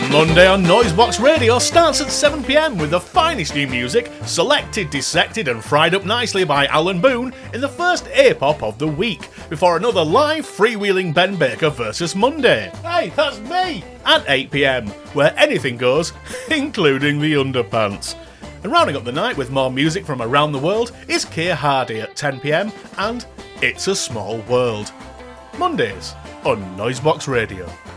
Monday on Noisebox Radio starts at 7 p.m. with the finest new music, selected, dissected and fried up nicely by Alan Boone in the first A-pop of the week, before another live freewheeling Ben Baker versus Monday. Hey, that's me! At 8 p.m, where anything goes, including the underpants. And rounding up the night with more music from around the world is Keir Hardy at 10 p.m. and It's a Small World. Mondays on Noisebox Radio.